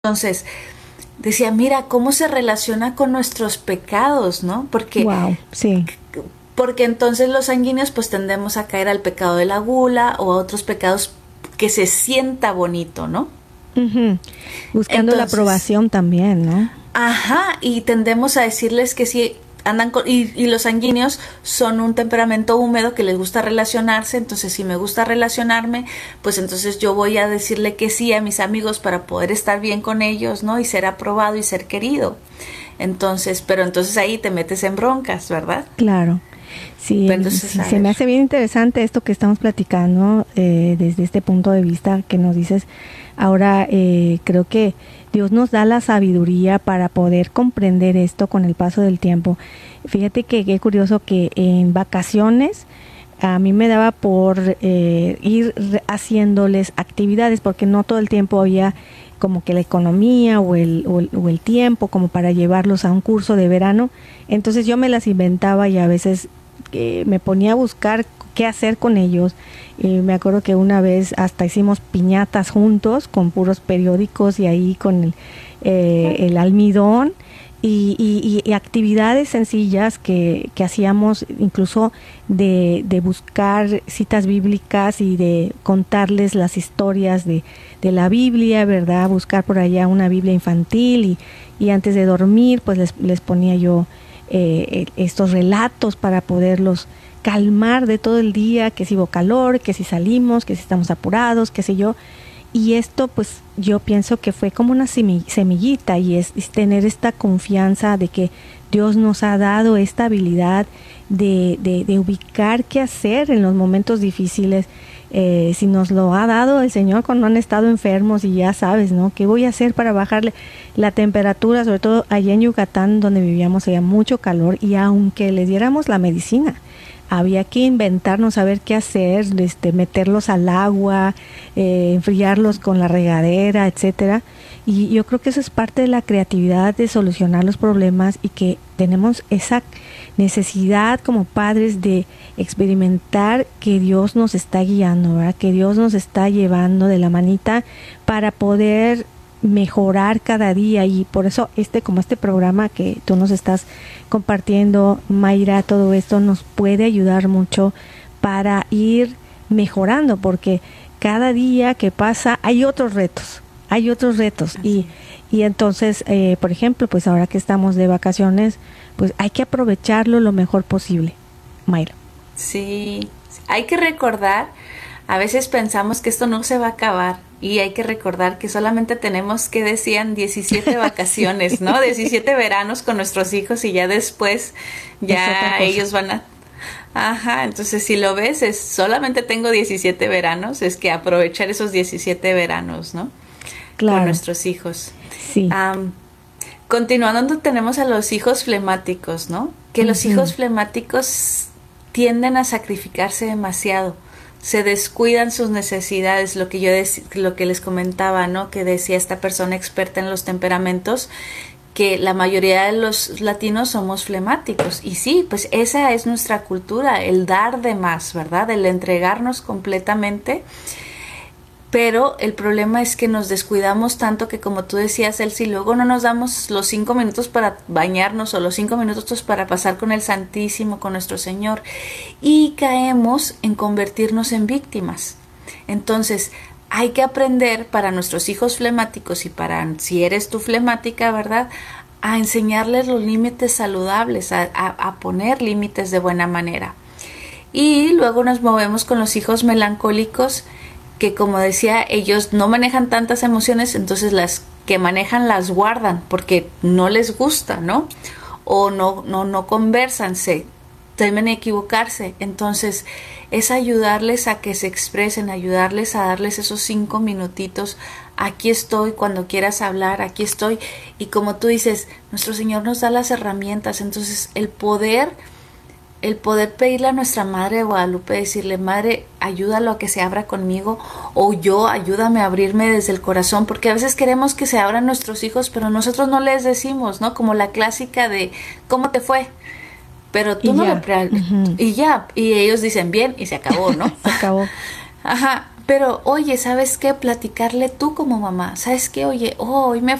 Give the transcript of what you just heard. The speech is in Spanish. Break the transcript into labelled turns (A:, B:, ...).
A: Entonces, decía, mira cómo se relaciona con nuestros pecados, ¿no?
B: Wow, sí.
A: Porque entonces los sanguíneos pues tendemos a caer al pecado de la gula o a otros pecados que se sienta bonito, ¿no?
B: Ujú. Buscando la
A: Entonces,
B: aprobación también, ¿no?
A: ajá, y tendemos a decirles que si andan con, y los sanguíneos son un temperamento húmedo que les gusta relacionarse, entonces si me gusta relacionarme, pues entonces yo voy a decirle que sí a mis amigos para poder estar bien con ellos, ¿no? Y ser aprobado y ser querido. Entonces, pero entonces ahí te metes en broncas, ¿verdad?
B: Claro. Sí,
A: Pero entonces,
B: sí,
A: a
B: se
A: ver.
B: me hace bien interesante esto que estamos platicando desde este punto de vista que nos dices. Ahora, creo que Dios nos da la sabiduría para poder comprender esto con el paso del tiempo. Fíjate que qué curioso que en vacaciones a mí me daba por ir haciéndoles actividades porque no todo el tiempo había como que la economía o el tiempo como para llevarlos a un curso de verano. Entonces yo me las inventaba y a veces me ponía a buscar qué hacer con ellos. Me acuerdo que una vez hasta hicimos piñatas juntos con puros periódicos y ahí con el almidón y actividades sencillas que hacíamos incluso de buscar citas bíblicas y de contarles las historias de la Biblia, ¿verdad? Buscar por allá una Biblia infantil y antes de dormir pues les ponía yo estos relatos para poderlos calmar de todo el día, que si hubo calor, que si salimos, que si estamos apurados, qué sé yo. Y esto pues yo pienso que fue como una semillita y es tener esta confianza de que Dios nos ha dado esta habilidad de ubicar qué hacer en los momentos difíciles. Si nos lo ha dado el Señor cuando han estado enfermos y ya sabes, ¿no? ¿Qué voy a hacer para bajarle la temperatura? Sobre todo allá en Yucatán donde vivíamos había mucho calor y aunque les diéramos la medicina, había que inventarnos a ver qué hacer, meterlos al agua, enfriarlos con la regadera, etcétera. Y yo creo que eso es parte de la creatividad de solucionar los problemas y que tenemos esa necesidad como padres de experimentar que Dios nos está guiando, ¿verdad? Que Dios nos está llevando de la manita para poder mejorar cada día y por eso como este programa que tú nos estás compartiendo, Mayra, todo esto nos puede ayudar mucho para ir mejorando porque cada día que pasa hay otros retos
A: Así es.
B: y entonces, por ejemplo, pues ahora que estamos de vacaciones, pues hay que aprovecharlo lo mejor posible, Mayra.
A: Sí, hay que recordar, a veces pensamos que esto no se va a acabar y hay que recordar que solamente tenemos, que decían, 17
B: Sí,
A: vacaciones, ¿no? 17 veranos con nuestros hijos y ya después
B: es otra
A: ya
B: cosa.
A: ellos van a... Ajá, entonces si lo ves, es solamente tengo 17 veranos, es que aprovechar esos 17 veranos, ¿no? Con
B: Claro,
A: nuestros hijos.
B: sí.
A: Am, Continuando, tenemos a los hijos flemáticos, ¿no? Que los
B: Ujú.
A: hijos flemáticos tienden a sacrificarse demasiado, se descuidan sus necesidades, lo que les comentaba, ¿no? Que decía esta persona experta en los temperamentos, que la mayoría de los latinos somos flemáticos. Y sí, pues esa es nuestra cultura, el dar de más, ¿verdad? El entregarnos completamente, pero el problema es que nos descuidamos tanto que, como tú decías, Elsie, luego no nos damos los 5 minutos para bañarnos o los 5 minutos para pasar con el Santísimo, con nuestro Señor, y caemos en convertirnos en víctimas. Entonces, hay que aprender para nuestros hijos flemáticos y para si eres tú flemática, ¿verdad? A enseñarles los límites saludables, a poner límites de buena manera. Y luego nos movemos con los hijos melancólicos, que como decía, ellos no manejan tantas emociones, entonces las que manejan las guardan porque no les gusta, ¿no? O no conversan, se temen equivocarse. Entonces es ayudarles a que se expresen, ayudarles a darles esos 5 minutitos. Aquí estoy cuando quieras hablar, aquí estoy. Y como tú dices, nuestro Señor nos da las herramientas, entonces el poder pedirle a nuestra Madre de Guadalupe, decirle, Madre, ayúdalo a que se abra conmigo, o yo, ayúdame a abrirme desde el corazón, porque a veces queremos que se abran nuestros hijos, pero nosotros no les decimos, ¿no? Como la clásica de, ¿cómo te fue? Pero tú
B: Y
A: no
B: ya. Ujú.
A: y ya, y ellos dicen bien y se acabó, ¿no?
B: Se acabó.
A: Ajá, Pero, oye, ¿sabes qué? Platicarle tú como mamá. ¿Sabes qué? Oye, hoy me